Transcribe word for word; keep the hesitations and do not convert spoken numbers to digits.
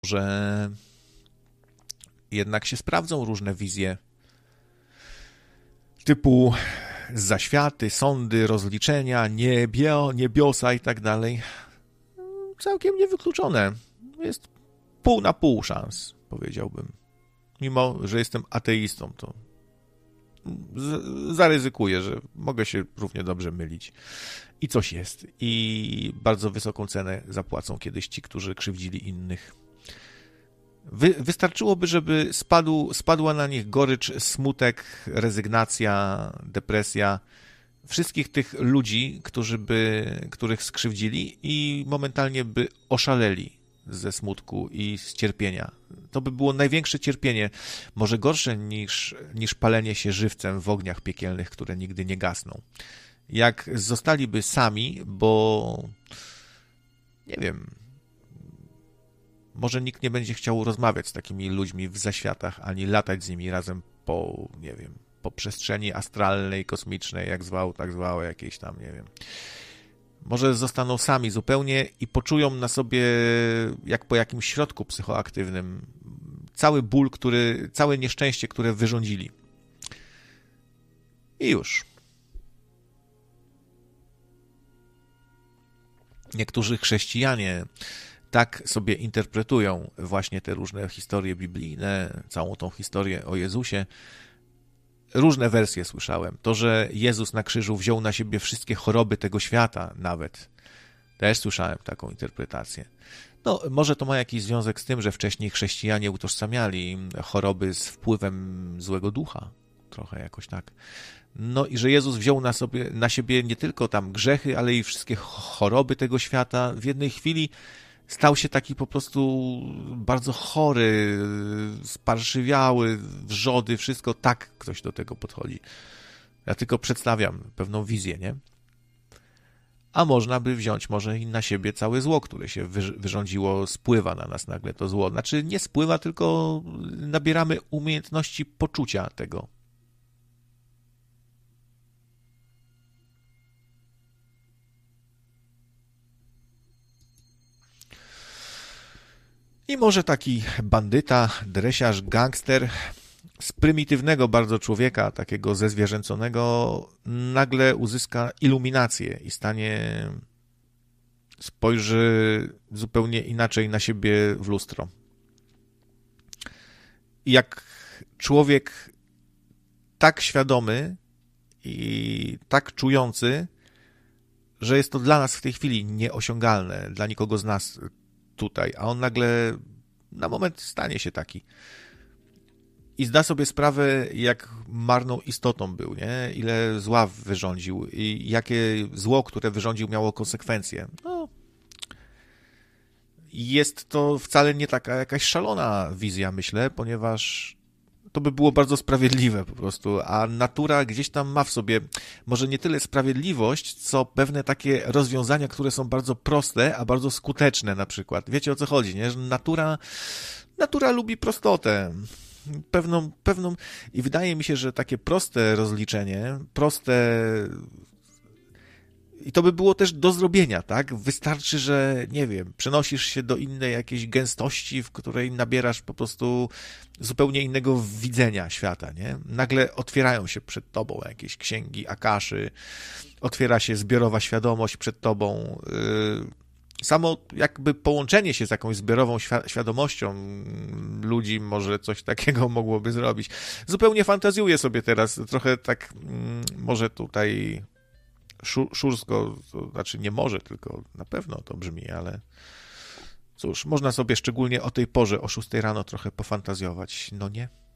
że jednak się sprawdzą różne wizje typu zaświaty, sądy, rozliczenia, niebio, niebiosa i tak dalej. Całkiem niewykluczone. Jest pół na pół szans, powiedziałbym. Mimo, że jestem ateistą, to z- zaryzykuję, że mogę się równie dobrze mylić. I coś jest. I bardzo wysoką cenę zapłacą kiedyś ci, którzy krzywdzili innych. Wy, wystarczyłoby, żeby spadł, spadła na nich gorycz, smutek, rezygnacja, depresja wszystkich tych ludzi, którzy by, których skrzywdzili i momentalnie by oszaleli ze smutku i z cierpienia. To by było największe cierpienie, może gorsze niż, niż palenie się żywcem w ogniach piekielnych, które nigdy nie gasną. Jak zostaliby sami, bo nie wiem, może nikt nie będzie chciał rozmawiać z takimi ludźmi w zaświatach, ani latać z nimi razem po, nie wiem, po przestrzeni astralnej, kosmicznej, jak zwał, tak zwało, jakieś tam, nie wiem. Może zostaną sami zupełnie i poczują na sobie, jak po jakimś środku psychoaktywnym, cały ból, który, całe nieszczęście, które wyrządzili. I już. Niektórzy chrześcijanie tak sobie interpretują właśnie te różne historie biblijne, całą tą historię o Jezusie. Różne wersje słyszałem. To, że Jezus na krzyżu wziął na siebie wszystkie choroby tego świata nawet. Też słyszałem taką interpretację. No, może to ma jakiś związek z tym, że wcześniej chrześcijanie utożsamiali choroby z wpływem złego ducha. Trochę jakoś tak. No i że Jezus wziął na, sobie, na siebie nie tylko tam grzechy, ale i wszystkie choroby tego świata. W jednej chwili stał się taki po prostu bardzo chory, sparszywiały, wrzody, wszystko. Tak ktoś do tego podchodzi. Ja tylko przedstawiam pewną wizję, nie? A można by wziąć może i na siebie całe zło, które się wyrządziło, spływa na nas nagle to zło. Znaczy nie spływa, tylko nabieramy umiejętności poczucia tego. I może taki bandyta, dresiarz, gangster z prymitywnego bardzo człowieka, takiego zezwierzęconego, nagle uzyska iluminację i stanie, spojrzy zupełnie inaczej na siebie w lustro. I jak człowiek tak świadomy i tak czujący, że jest to dla nas w tej chwili nieosiągalne, dla nikogo z nas tutaj, a on nagle na moment stanie się taki. I zda sobie sprawę, jak marną istotą był, nie? Ile zła wyrządził i jakie zło, które wyrządził, miało konsekwencje. No, jest to wcale nie taka jakaś szalona wizja, myślę, ponieważ to by było bardzo sprawiedliwe po prostu, a natura gdzieś tam ma w sobie może nie tyle sprawiedliwość, co pewne takie rozwiązania, które są bardzo proste, a bardzo skuteczne na przykład. Wiecie, o co chodzi, nie? Że natura, natura lubi prostotę. Pewną, pewną i wydaje mi się, że takie proste rozliczenie, proste i to by było też do zrobienia, tak? Wystarczy, że nie wiem, przenosisz się do innej jakiejś gęstości, w której nabierasz po prostu zupełnie innego widzenia świata, nie? Nagle otwierają się przed tobą jakieś księgi Akaszy, otwiera się zbiorowa świadomość przed tobą. Samo jakby połączenie się z jakąś zbiorową świ- świadomością ludzi może coś takiego mogłoby zrobić. Zupełnie fantazjuję sobie teraz, trochę tak może tutaj szursko, to znaczy nie może, tylko na pewno to brzmi, ale cóż, można sobie szczególnie o tej porze, o szóstej rano trochę pofantazjować, no nie?